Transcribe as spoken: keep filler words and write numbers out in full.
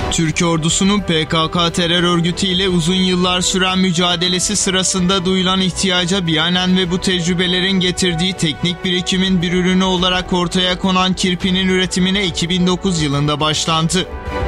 Türk ordusunun P K K terör örgütüyle uzun yıllar süren mücadelesi sırasında duyulan ihtiyaca binaen ve bu tecrübelerin getirdiği teknik birikimin bir ürünü olarak ortaya konan kirpinin üretimine iki bin dokuz yılında başlandı.